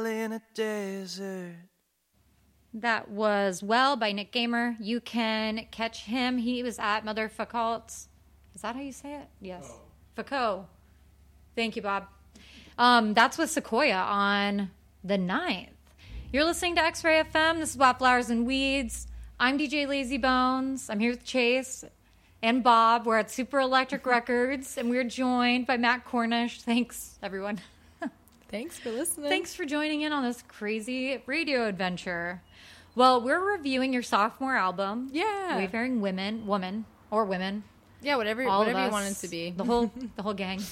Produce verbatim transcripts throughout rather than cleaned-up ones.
in a desert. That was Well by Nick Gamer. You can catch him. He was at Mother Foucault's. Is that how you say it? Yes. Oh. Foucault. Thank you, Bob. Um, that's with Sequoia on the ninth. You're listening to X-Ray F M. This is Wildflowers and Weeds. I'm D J Lazy Bones. I'm here with Chase and Bob. We're at Super Electric Records, and we're joined by Matt Cornish. Thanks, everyone. Thanks for listening. Thanks for joining in on this crazy radio adventure. Well, we're reviewing your sophomore album. Yeah. Wayfaring Women, Woman, or Women. Yeah, whatever, All whatever of you us, want it to be. The whole, the whole gang.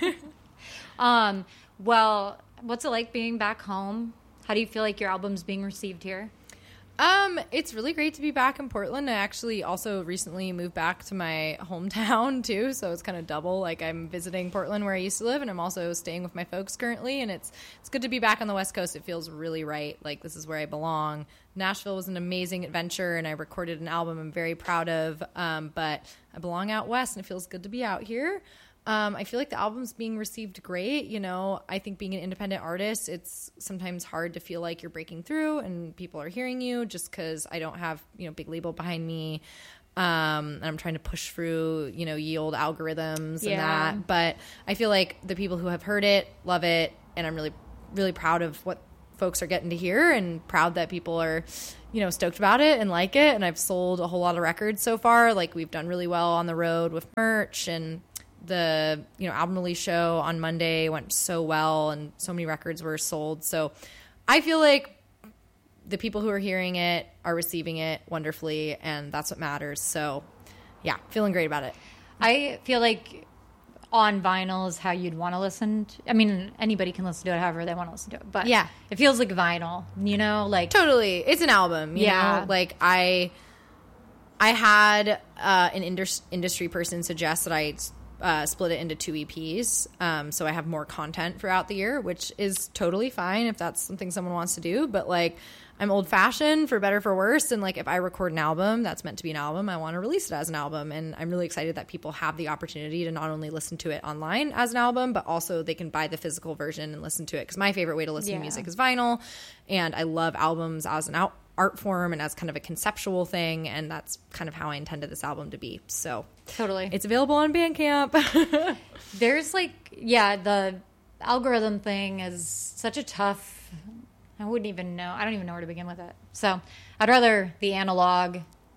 um. Well, what's it like being back home? How do you feel like your album's being received here? Um, it's really great to be back in Portland. I actually also recently moved back to my hometown too, so it's kind of double. Like I'm visiting Portland where I used to live, and I'm also staying with my folks currently. And it's it's good to be back on the West Coast. It feels really right. Like this is where I belong. Nashville was an amazing adventure, and I recorded an album I'm very proud of. Um, but I belong out west, and it feels good to be out here. Um, I feel like the album's being received great. You know, I think being an independent artist, it's sometimes hard to feel like you're breaking through and people are hearing you just because I don't have, you know, big label behind me. Um, and I'm trying to push through, you know, yield algorithms yeah. and that. But I feel like the people who have heard it love it. And I'm really, really proud of what folks are getting to hear and proud that people are, you know, stoked about it and like it. And I've sold a whole lot of records so far. Like we've done really well on the road with merch, and the, you know, album release show on Monday went so well and so many records were sold. So I feel like the people who are hearing it are receiving it wonderfully, and that's what matters. So yeah, feeling great about it. I feel like on vinyl is how you'd want to listen to, I mean, anybody can listen to it however they want to listen to it, but yeah, it feels like vinyl, you know, like totally. It's an album, you yeah. know, like I, I had uh, an indus- industry person suggest that I Uh, split it into two E Ps, um, so I have more content throughout the year, which is totally fine if that's something someone wants to do. But like, I'm old-fashioned for better for worse, and like if I record an album that's meant to be an album, I want to release it as an album. And I'm really excited that people have the opportunity to not only listen to it online as an album, but also they can buy the physical version and listen to it. Because my favorite way to listen yeah. to music is vinyl, and I love albums as an out art form and as kind of a conceptual thing, and that's kind of how I intended this album to be. So totally, it's available on Bandcamp. There's like, yeah, the algorithm thing is such a tough, I wouldn't even know, I don't even know where to begin with it. So I'd rather the analog,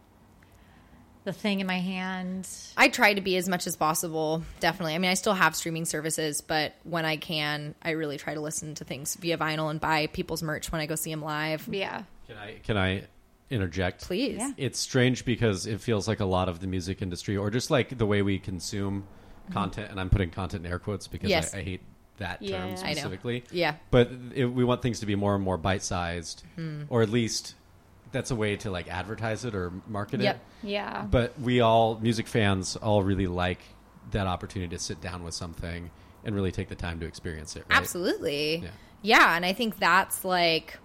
the thing in my hand. I try to be as much as possible, definitely. I mean, I still have streaming services, but when I can, I really try to listen to things via vinyl and buy people's merch when I go see them live. Yeah. Can I can I interject? Please. Yeah. It's strange because it feels like a lot of the music industry, or just like the way we consume mm-hmm. content, and I'm putting content in air quotes because yes. I, I hate that yeah, term specifically. I know. Yeah. But it, we want things to be more and more bite-sized, mm. or at least that's a way to like advertise it or market yep. it. Yeah. But we all, music fans, all really like that opportunity to sit down with something and really take the time to experience it. Right? Absolutely. Yeah. Yeah, and I think that's like,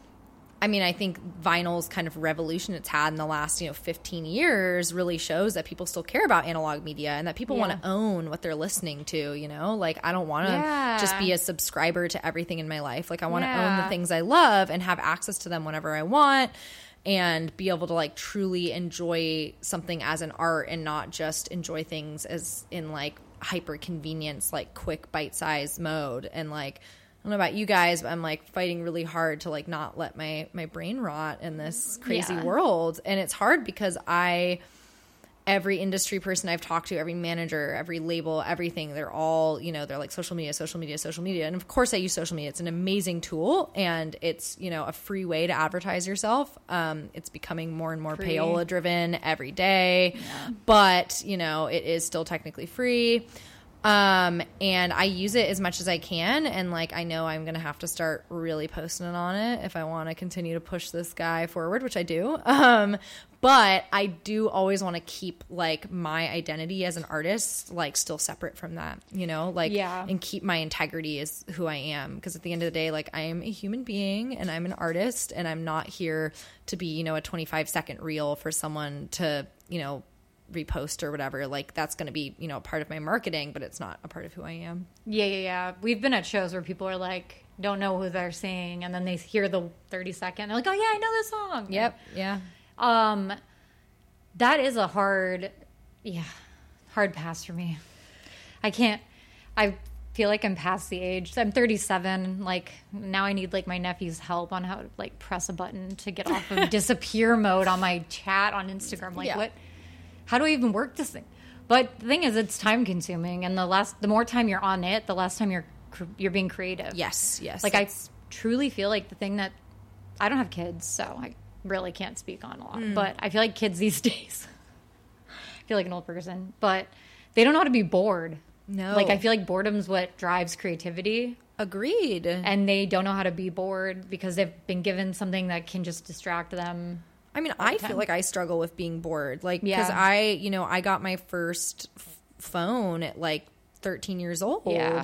I mean, I think vinyl's kind of revolution it's had in the last, you know, fifteen years really shows that people still care about analog media and that people yeah. want to own what they're listening to, you know? Like, I don't want to yeah. just be a subscriber to everything in my life. Like, I want to yeah. own the things I love and have access to them whenever I want and be able to, like, truly enjoy something as an art and not just enjoy things as in, like, hyper convenience, like, quick bite-sized mode. And, like, I don't know about you guys, but I'm like fighting really hard to like not let my, my brain rot in this crazy yeah. world. And it's hard because I, every industry person I've talked to, every manager, every label, everything, they're all, you know, they're like social media, social media, social media. And of course I use social media. It's an amazing tool and it's, you know, a free way to advertise yourself. Um, it's becoming more and more free. payola driven every day, yeah. but you know, it is still technically free. Um, and I use it as much as I can. And like, I know I'm going to have to start really posting on it if I want to continue to push this guy forward, which I do. Um, but I do always want to keep like my identity as an artist, like still separate from that, you know, like, yeah. and keep my integrity as who I am. Cause at the end of the day, like I am a human being and I'm an artist and I'm not here to be, you know, a twenty-five second reel for someone to, you know, repost or whatever. Like that's going to be, you know, a part of my marketing, but it's not a part of who I am. Yeah, yeah, yeah. We've been at shows where people are like, don't know who they're singing, and then they hear the thirty second. They're like, oh yeah, I know this song. Yep. Yeah. Um, that is a hard, yeah, hard pass for me. I can't. I feel like I'm past the age. I'm thirty-seven. Like now, I need like my nephew's help on how to like press a button to get off of disappear mode on my chat on Instagram. Like Yeah. what? How do I even work this thing? But the thing is, it's time consuming, and the less, the more time you're on it, the less time you're cr- you're being creative. Yes. Yes. Like I It's- truly feel like the thing that I don't have kids, so I really can't speak on a lot. Mm. But I feel like kids these days, I feel like an old person, but they don't know how to be bored. No. Like I feel like boredom's what drives creativity, Agreed. and they don't know how to be bored because they've been given something that can just distract them. I mean, I feel like I struggle with being bored. Like, because Yeah. I, you know, I got my first f- phone at like thirteen years old. Yeah.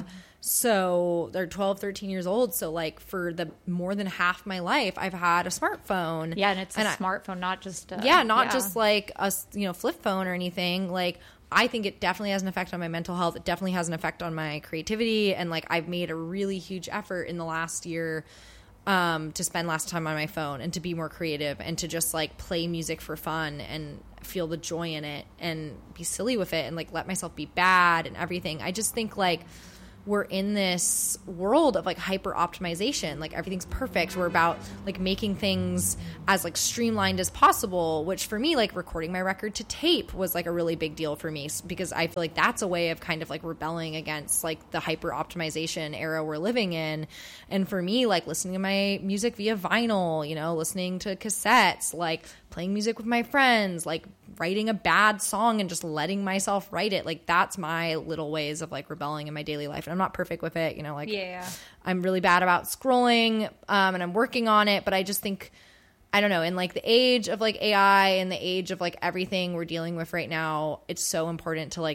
So they're twelve, thirteen years old. So, like, for the more than half my life, I've had a smartphone. Yeah, and it's a I- smartphone, not just a, yeah, not just like a s- you know flip phone or anything. Like, I think it definitely has an effect on my mental health. It definitely has an effect on my creativity, and like I've made a really huge effort in the last year um, to spend less time on my phone and to be more creative and to just like play music for fun and feel the joy in it and be silly with it and like let myself be bad and everything. I just think like we're in this world of like hyper optimization. Like everything's perfect. We're about like making things as like streamlined as possible, which for me, like recording my record to tape was like a really big deal for me because I feel like that's a way of kind of like rebelling against like the hyper optimization era we're living in. And for me, like listening to my music via vinyl, you know, listening to cassettes, like playing music with my friends, like writing a bad song and just letting myself write it. Like that's my little ways of like rebelling in my daily life. And I'm not perfect with it, you know, like Yeah. I'm really bad about scrolling um, and I'm working on it. But I just think, I don't know, in like the age of like A I and the age of like everything we're dealing with right now, it's so important to like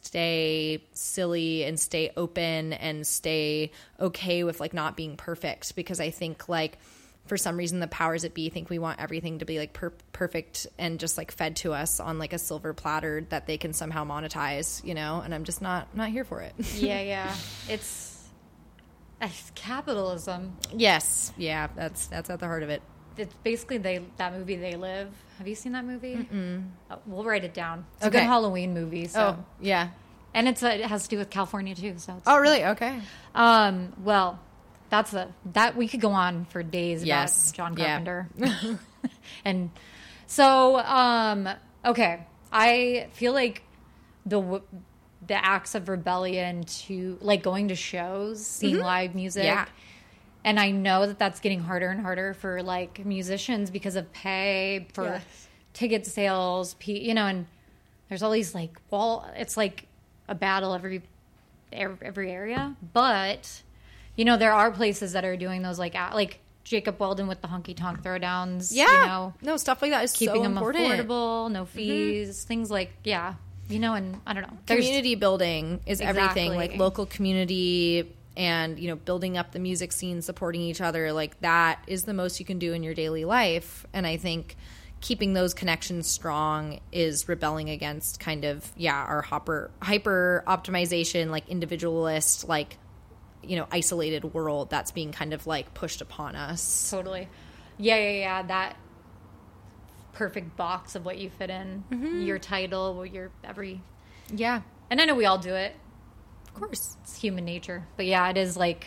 stay silly and stay open and stay okay with like not being perfect. Because I think like for some reason the powers that be think we want everything to be like per- perfect and just like fed to us on like a silver platter that they can somehow monetize, you know, and I'm just not not here for it. Yeah, yeah. It's, it's capitalism. Yes, yeah, that's that's at the heart of it. It's basically they that movie They Live. Have you seen that movie? Mm-mm. Oh, we'll write it down. It's a Okay. good Halloween movie. So. Oh, yeah. And it's a, it has to do with California too. So it's, Oh, really? Okay. um, well, that's a that we could go on for days Yes. about John Yeah. Carpenter. And so, um, okay, I feel like the w- the acts of rebellion to like going to shows, seeing live music. Yeah. And I know that that's getting harder and harder for like musicians because of pay for Yes. ticket sales, P, you know, and there's all these like, well, it's like a battle every every area. But you know, there are places that are doing those like a- like Jacob Weldon with the honky tonk throwdowns. Yeah. you know, No, stuff like that is keeping so them important. affordable, no fees, things like yeah, you know, and I don't know, There's- Community building is everything. Exactly. Like local community and, you know, building up the music scene, supporting each other. Like that is the most you can do in your daily life. And I think keeping those connections strong is rebelling against kind of, yeah, our hyper, hyper optimization, like individualist, like, you know, isolated world that's being kind of like pushed upon us. Totally. Yeah, yeah, yeah. That perfect box of what you fit in, Mm-hmm. your title, your every. Yeah, And I know we all do it. of course. It's human nature. But yeah, it is like.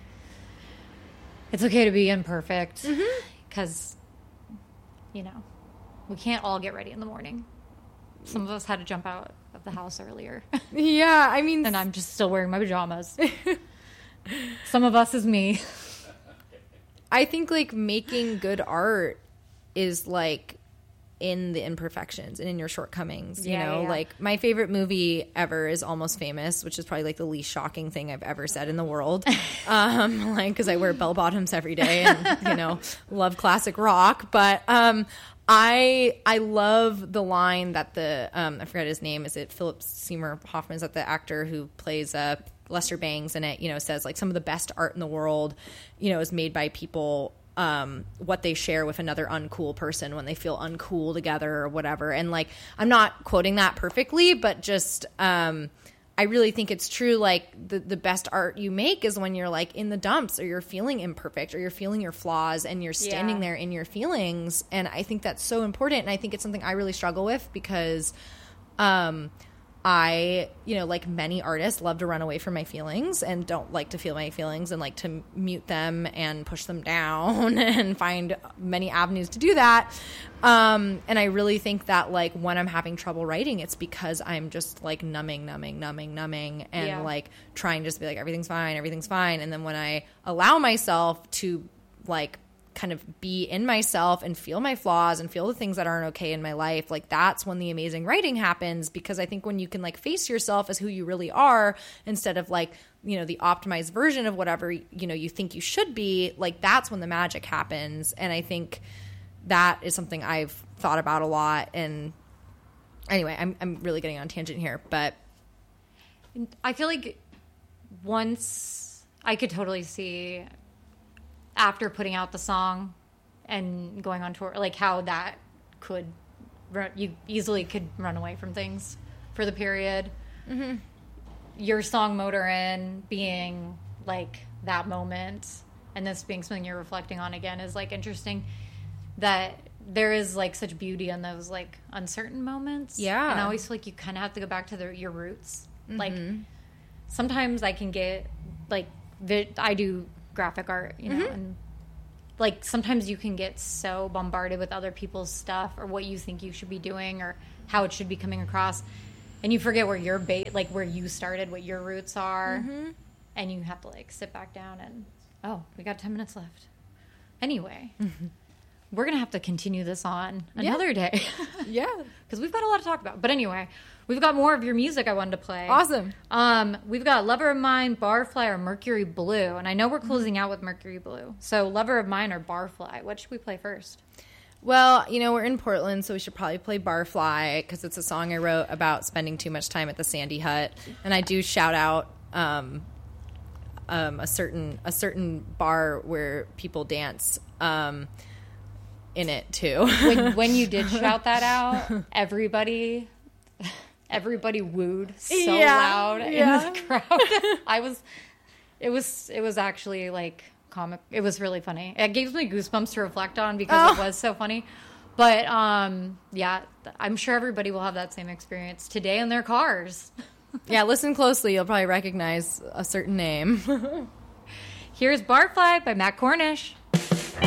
It's okay to be imperfect because, you know, we can't all get ready in the morning. Some of us had to jump out of the house earlier, Yeah, I mean, and I'm just still wearing my pajamas. Some of us is me. I think like making good art is like in the imperfections and in your shortcomings, you Yeah, know, yeah. like my favorite movie ever is Almost Famous, which is probably like the least shocking thing I've ever said in the world. um, like, cause I wear bell bottoms every day and, you know, love classic rock. But, um, I, I love the line that the, um, I forgot his name. Is it Philip Seymour Hoffman? Is that the actor who plays, uh, Lester Bangs in it, you know, says like some of the best art in the world, you know, is made by people, um, what they share with another uncool person when they feel uncool together or whatever. And like, I'm not quoting that perfectly, but just, um, I really think it's true. Like the, the best art you make is when you're like in the dumps or you're feeling imperfect or you're feeling your flaws and you're standing Yeah. there in your feelings. And I think that's so important. And I think it's something I really struggle with because, um, I, you know, like many artists, love to run away from my feelings and don't like to feel my feelings and like to mute them and push them down and find many avenues to do that. Um, and I really think that like when I'm having trouble writing, it's because I'm just like numbing, numbing, numbing, numbing and Yeah. like trying just to be like, everything's fine, everything's fine. And then when I allow myself to like kind of be in myself and feel my flaws and feel the things that aren't okay in my life, like that's when the amazing writing happens. Because I think when you can like face yourself as who you really are instead of like, you know, the optimized version of whatever, you know, you think you should be, like that's when the magic happens. And I think that is something I've thought about a lot. And anyway, I'm I'm really getting on a tangent here, but I feel like once I could totally see after putting out the song and going on tour, like how that could run, you easily could run away from things for the period. Mm-hmm. Your song Motor In being like that moment and this being something you're reflecting on again is like interesting that there is like such beauty in those like uncertain moments. Yeah. And I always feel like you kind of have to go back to the, your roots. Mm-hmm. Like sometimes I can get like vi- I do graphic art, you know, Mm-hmm. and like sometimes you can get so bombarded with other people's stuff or what you think you should be doing or how it should be coming across, and you forget where your ba- like where you started, what your roots are, Mm-hmm. and you have to like sit back down and oh, we got ten minutes left. Anyway, we're gonna have to continue this on another day yeah, because we've got a lot to talk about. But anyway, we've got more of your music I wanted to play. awesome. Um, we've got Lover of Mine, Barfly, or Mercury Blue. And I know we're closing out with Mercury Blue. So Lover of Mine or Barfly? What should we play first? Well, you know, we're in Portland, so we should probably play Barfly because it's a song I wrote about spending too much time at the Sandy Hut. And I do shout out um, um, a certain a certain bar where people dance um, in it, too. When, when you did shout that out, everybody... Everybody wooed so Yeah, loud yeah. in the crowd. I was, it was, it was actually like comic. It was really funny. It gave me goosebumps to reflect on because Oh. it was so funny. But um, yeah, I'm sure everybody will have that same experience today in their cars. Yeah, listen closely. You'll probably recognize a certain name. Here's Barfly by Matt Cornish.